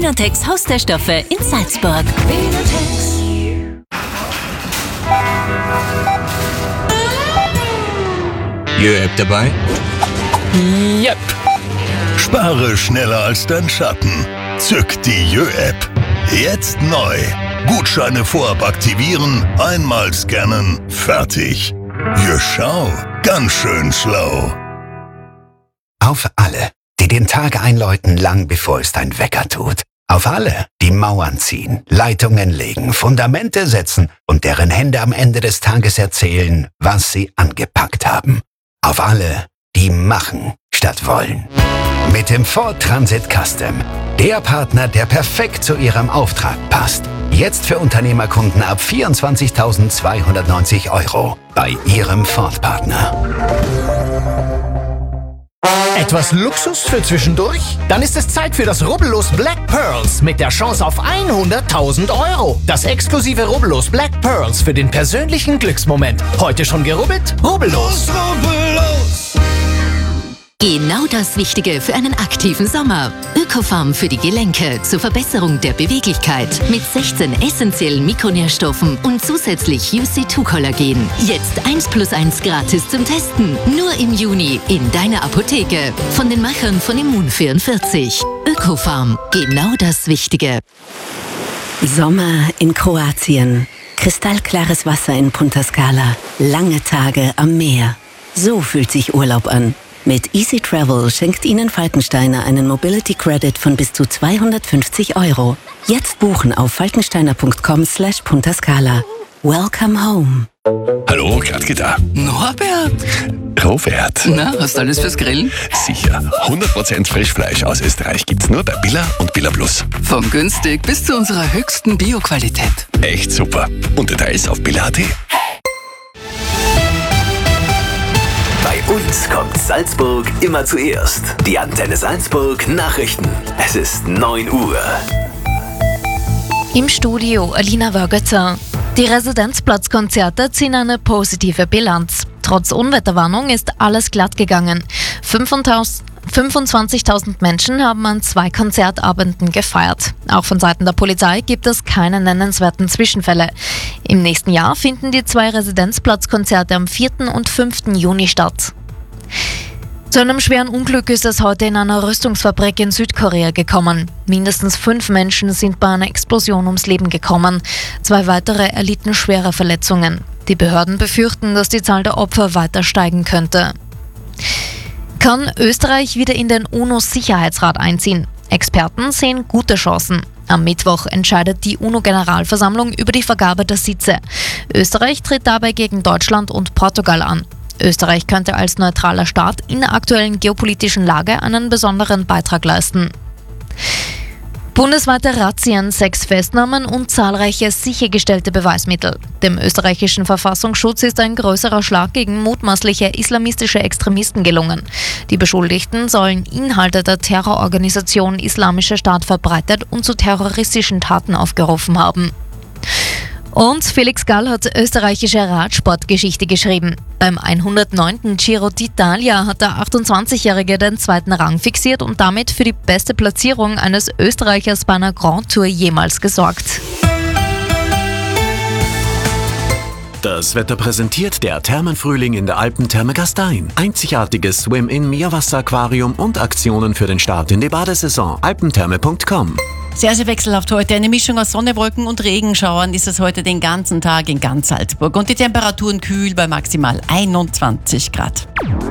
Wienertex Haus der Stoffe in Salzburg. Wienertex. Jö-App dabei? Yep. Spare schneller als dein Schatten. Zück die Jö-App. Jetzt neu. Gutscheine vorab aktivieren, einmal scannen, fertig. Jö, schau, ganz schön schlau. Auf alle, die den Tag einläuten, lang bevor es dein Wecker tut. Auf alle, die Mauern ziehen, Leitungen legen, Fundamente setzen und deren Hände am Ende des Tages erzählen, was sie angepackt haben. Auf alle, die machen statt wollen. Mit dem Ford Transit Custom. Der Partner, der perfekt zu Ihrem Auftrag passt. Jetzt für Unternehmerkunden ab 24.290 € bei Ihrem Ford-Partner. Etwas Luxus für zwischendurch? Dann ist es Zeit für das Rubbellos Black Pearls mit der Chance auf 100.000 €. Das exklusive Rubbellos Black Pearls für den persönlichen Glücksmoment. Heute schon gerubbelt? Rubbellos! Genau das Wichtige für einen aktiven Sommer. Ökofarm für die Gelenke zur Verbesserung der Beweglichkeit mit 16 essentiellen Mikronährstoffen und zusätzlich UC2-Kollagen. Jetzt 1+1 gratis zum Testen. Nur im Juni in deiner Apotheke. Von den Machern von Immun44. Ökofarm. Genau das Wichtige. Sommer in Kroatien. Kristallklares Wasser in Punta Scala. Lange Tage am Meer. So fühlt sich Urlaub an. Mit Easy Travel schenkt Ihnen Falkensteiner einen Mobility Credit von bis zu 250 €. Jetzt buchen auf falkensteiner.com/Punta Scala. Welcome home. Hallo, Gradke da. Norbert! Robert. Na, hast du alles fürs Grillen? Sicher. 100% Frischfleisch aus Österreich gibt's nur bei Billa und Billa Plus. Von günstig bis zu unserer höchsten Bio-Qualität. Echt super. Und Details auf billa.at. Bei uns kommt Salzburg immer zuerst. Die Antenne Salzburg Nachrichten. Es ist 9 Uhr. Im Studio Alina Wörgötzer. Die Residenzplatzkonzerte ziehen eine positive Bilanz. Trotz Unwetterwarnung ist alles glatt gegangen. 25.000 Menschen haben an 2 Konzertabenden gefeiert. Auch von Seiten der Polizei gibt es keine nennenswerten Zwischenfälle. Im nächsten Jahr finden die 2 Residenzplatzkonzerte am 4. und 5. Juni statt. Zu einem schweren Unglück ist es heute in einer Rüstungsfabrik in Südkorea gekommen. Mindestens 5 Menschen sind bei einer Explosion ums Leben gekommen. 2 weitere erlitten schwere Verletzungen. Die Behörden befürchten, dass die Zahl der Opfer weiter steigen könnte. Kann Österreich wieder in den UNO-Sicherheitsrat einziehen? Experten sehen gute Chancen. Am Mittwoch entscheidet die UNO-Generalversammlung über die Vergabe der Sitze. Österreich tritt dabei gegen Deutschland und Portugal an. Österreich könnte als neutraler Staat in der aktuellen geopolitischen Lage einen besonderen Beitrag leisten. Bundesweite Razzien, 6 Festnahmen und zahlreiche sichergestellte Beweismittel. Dem österreichischen Verfassungsschutz ist ein größerer Schlag gegen mutmaßliche islamistische Extremisten gelungen. Die Beschuldigten sollen Inhalte der Terrororganisation Islamischer Staat verbreitet und zu terroristischen Taten aufgerufen haben. Und Felix Gall hat österreichische Radsportgeschichte geschrieben. Beim 109. Giro d'Italia hat der 28-Jährige den 2. Rang fixiert und damit für die beste Platzierung eines Österreichers bei einer Grand Tour jemals gesorgt. Das Wetter präsentiert der Thermenfrühling in der Alpentherme Gastein. Einzigartiges Swim-in-Meerwasser-Aquarium und Aktionen für den Start in die Badesaison. alpentherme.com. Sehr, sehr wechselhaft heute. Eine Mischung aus Sonne, Wolken und Regenschauern ist es heute den ganzen Tag in ganz Salzburg. Und die Temperaturen kühl bei maximal 21 Grad.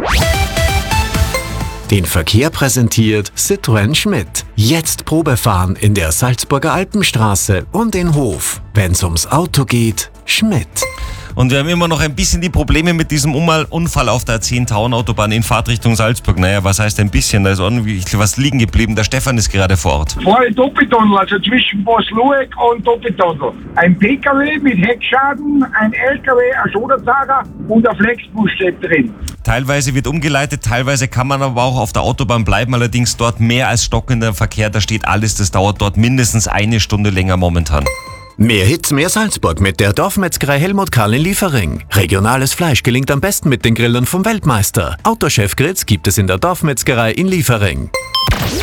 Den Verkehr präsentiert Citroën Schmidt. Jetzt Probefahren in der Salzburger Alpenstraße und in Hof. Wenn's ums Auto geht, Schmidt. Und wir haben immer noch ein bisschen die Probleme mit diesem Unfall auf der 10-Tauen-Autobahn in Fahrtrichtung Salzburg. Naja, was heißt ein bisschen? Da ist ordentlich was liegen geblieben. Der Stefan ist gerade vor Ort. Vor Doppeltunnel, also zwischen Bosluek und Doppeltunnel. Ein PKW mit Heckschaden, ein LKW, ein Schoderzahler und ein Flexbus steht drin. Teilweise wird umgeleitet, teilweise kann man aber auch auf der Autobahn bleiben. Allerdings dort mehr als stockender Verkehr, da steht alles. Das dauert dort mindestens 1 Stunde länger momentan. Mehr Hits, mehr Salzburg mit der Dorfmetzgerei Helmut Karl in Liefering. Regionales Fleisch gelingt am besten mit den Grillern vom Weltmeister. Autochef Gritz gibt es in der Dorfmetzgerei in Liefering.